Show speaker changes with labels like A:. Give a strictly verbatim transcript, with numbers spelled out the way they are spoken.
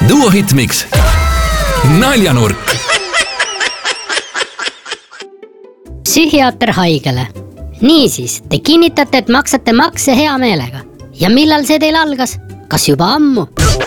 A: Duo Hitmix. Naljanurk.
B: Psühhiaater haigele. Niisiis, te kinnitate, et maksate makse hea meelega. Ja millal see teil algas? Kas juba ammu?